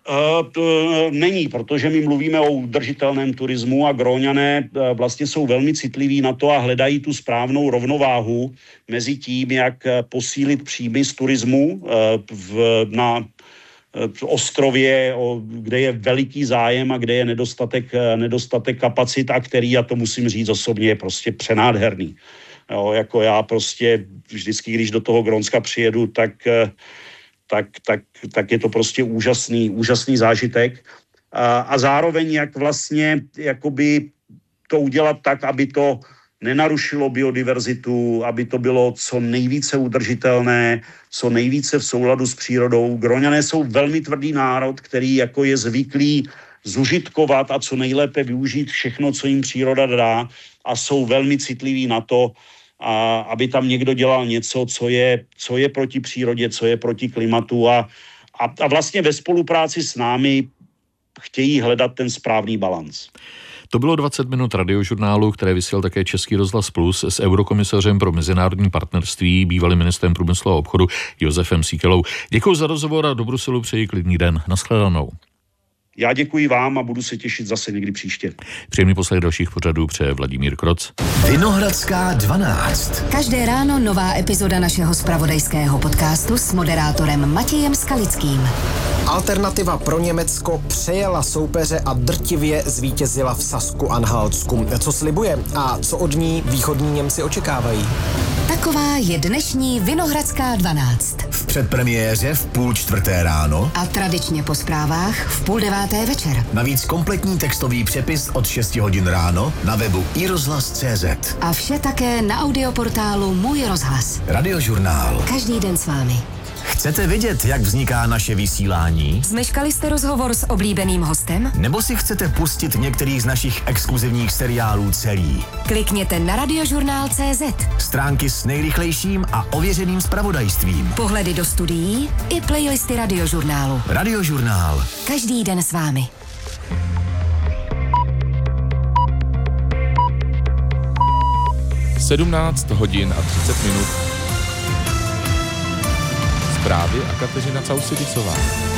Není, protože my mluvíme o udržitelném turismu a Gróňané vlastně jsou velmi citliví na to a hledají tu správnou rovnováhu mezi tím, jak posílit příjmy z turismu na ostrově, kde je veliký zájem a kde je nedostatek kapacit a který, já to musím říct osobně, je prostě přenádherný. Jo, jako já prostě vždycky, když do toho Grónska přijedu, tak je to prostě úžasný zážitek. A zároveň, jak vlastně jakoby to udělat tak, aby to nenarušilo biodiverzitu, aby to bylo co nejvíce udržitelné, co nejvíce v souladu s přírodou. Gróňané jsou velmi tvrdý národ, který jako je zvyklý zužitkovat a co nejlépe využít všechno, co jim příroda dá a jsou velmi citliví na to, aby tam někdo dělal něco, co je proti přírodě, co je proti klimatu a vlastně ve spolupráci s námi chtějí hledat ten správný balanc. To bylo 20 minut radiožurnálu, které vysílal také Český rozhlas Plus s eurokomisařem pro mezinárodní partnerství, bývalým ministrem průmyslu a obchodu Josefem Síkelou. Děkuji za rozhovor a do Bruselu přeji klidný den. Naschledanou. Já děkuji vám a budu se těšit zase někdy příště. Příjemný poslech dalších pořadů přeje Vladimír Kroc. Vinohradská 12. Každé ráno nová epizoda našeho zpravodajského podcastu s moderátorem Matějem Skalickým. Alternativa pro Německo přejela soupeře a drtivě zvítězila v Sasku-Anhaltsku. Co slibuje a co od ní východní Němci očekávají? Taková je dnešní Vinohradská 12. V předpremiéře v 3:30 ráno a tradičně po zprávách v 8:30 večer. Navíc kompletní textový přepis od 6 hodin ráno na webu iRozhlas.cz. A vše také na audioportálu Můj rozhlas. Radiožurnál. Každý den s vámi. Chcete vidět, jak vzniká naše vysílání? Zmeškali jste rozhovor s oblíbeným hostem? Nebo si chcete pustit některý z našich exkluzivních seriálů celý? Klikněte na radiožurnál.cz. Stránky s nejrychlejším a ověřeným zpravodajstvím. Pohledy do studií i playlisty radiožurnálu. Radiožurnál. Každý den s vámi. Sedmnáct hodin a 30 minut. Zprávy a Kateřina Causidisová.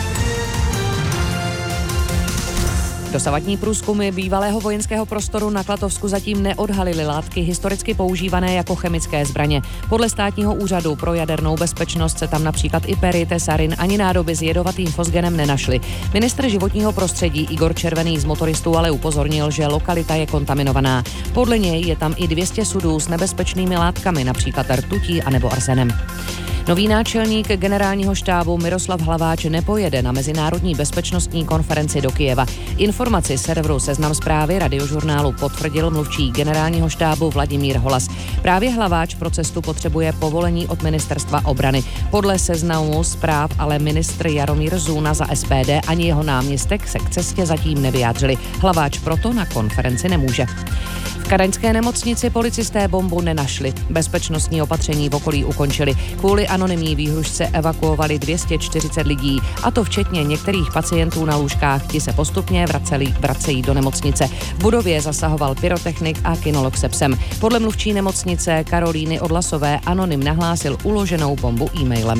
Dosavadní průzkumy bývalého vojenského prostoru na Klatovsku zatím neodhalily látky historicky používané jako chemické zbraně. Podle státního úřadu pro jadernou bezpečnost se tam například i pery, tesarin ani nádoby s jedovatým fosgenem nenašly. Ministr životního prostředí Igor Červený z motoristů ale upozornil, že lokalita je kontaminovaná. Podle něj je tam i 200 sudů s nebezpečnými látkami, například rtutí anebo arsenem. Nový náčelník generálního štábu Miroslav Hlaváč nepojede na mezinárodní bezpečnostní konferenci do Kyjeva. Informaci serveru Seznam Zprávy radiožurnálu potvrdil mluvčí generálního štábu Vladimír Holas. Právě Hlaváč pro cestu potřebuje povolení od ministerstva obrany. Podle Seznamu Zpráv ale ministr Jaromír Zůna za SPD ani jeho náměstek se k cestě zatím nevyjádřili. Hlaváč proto na konferenci nemůže. V kadaňské nemocnici policisté bombu nenašli. Bezpečnostní opatření v okolí ukončili. Kvůli anonymní výhružce evakuovali 240 lidí, a to včetně některých pacientů na lůžkách. Ti se postupně vracejí do nemocnice. V budově zasahoval pyrotechnik a kynolog se psem. Podle mluvčí nemocnice Karolíny Odlasové anonym nahlásil uloženou bombu e-mailem.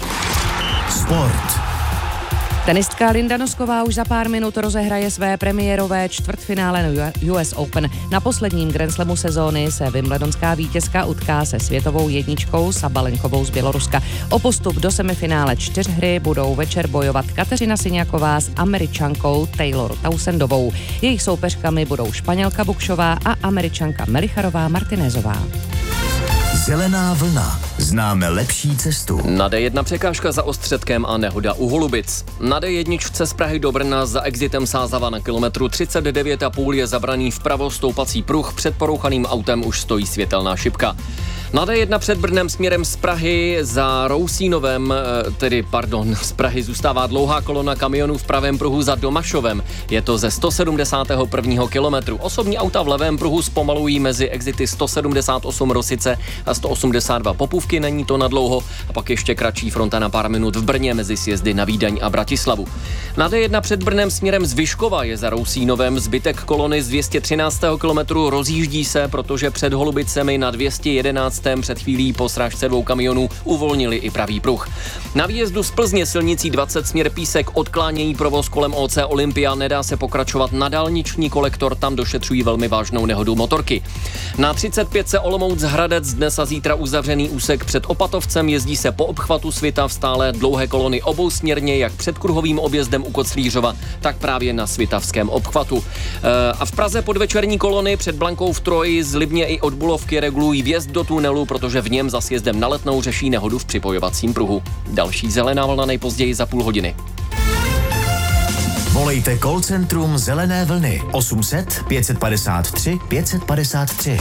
Sport. Tenistka Linda Nosková už za pár minut rozehraje své premiérové čtvrtfinále US Open. Na posledním Grand Slamu sezóny se wimbledonská vítězka utká se světovou jedničkou Sabalenkovou z Běloruska. O postup do semifinále 4 budou večer bojovat Kateřina Syňáková s Američankou Taylor Townsendovou. Jejich soupeřkami budou Španělka Bukšová a Američanka Melicharová Martinezová. Zelená vlna. Známe lepší cestu. Na D1 překážka za Ostředkem a nehoda u Holubic. Na D1 z Prahy do Brna za exitem Sázava na kilometru 39,5 je zabraný vpravo stoupací pruh, před porouchaným autem už stojí světelná šipka. Na D1 před Brnem směrem z Prahy za Rousínovem, z Prahy zůstává dlouhá kolona kamionů v pravém pruhu za Domašovem. Je to ze 171. kilometru. Osobní auta v levém pruhu zpomalují mezi exity 178 Rosice a 182 Popůvky, není to nadlouho, a pak ještě kratší fronta na pár minut v Brně mezi sjezdy na Vídeň a Bratislavu. Na D1 před Brnem směrem z Vyškova je za Rousínovem. Zbytek kolony z 213. kilometru rozjíždí se, protože před Holubicemi na 211. před chvílí po srážce 2 kamionů uvolnili i pravý pruh. Na výjezdu z Plzně silnicí 20 směr Písek odklánějí provoz kolem OC Olympia, nedá se pokračovat na dálniční kolektor, tam došetřují velmi vážnou nehodu motorky. Na 35 Olomouc Hradec dnes a zítra uzavřený úsek před Opatovcem, jezdí se po obchvatu Svitav stále dlouhé kolony obousměrně, jak před kruhovým objezdem u Koclířova, tak právě na svitavském obchvatu. A v Praze podvečerní kolony před Blankou v Troji z Libně i od Bulovky regulují vjezd do tunelu, protože v něm za sjezdem na Letnou řeší nehodu v připojovacím pruhu. Další zelená vlna nejpozději za půl hodiny. Volejte call centrum Zelené vlny 800 553 553.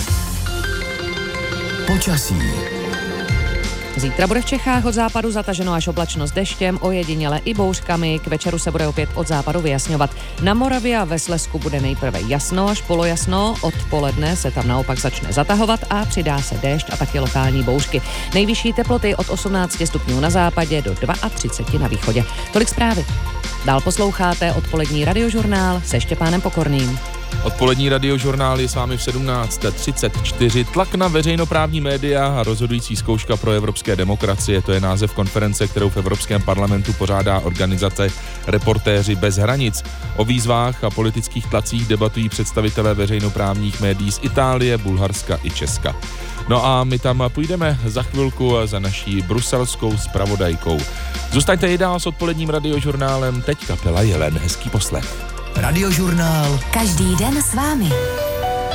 Počasí. Zítra bude v Čechách od západu zataženo až oblačno s deštěm, ojediněle i bouřkami. K večeru se bude opět od západu vyjasňovat. Na Moravě a ve Slezsku bude nejprve jasno až polojasno, odpoledne se tam naopak začne zatahovat a přidá se déšť a taky lokální bouřky. Nejvyšší teploty od 18 stupňů na západě do 32 na východě. Tolik zprávy. Dál posloucháte odpolední radiožurnál se Štěpánem Pokorným. Odpolední radiožurnál je s vámi v 17:34. Tlak na veřejnoprávní média a rozhodující zkouška pro evropské demokracie, to je název konference, kterou v Evropském parlamentu pořádá organizace Reportéři bez hranic. O výzvách a politických tlacích debatují představitelé veřejnoprávních médií z Itálie, Bulharska i Česka. No a my tam půjdeme za chvilku za naší bruselskou zpravodajkou. Zůstaňte i dál s odpoledním radiožurnálem, teď kapela Jelen. Hezký poslech. Radiožurnál. Každý den s vámi.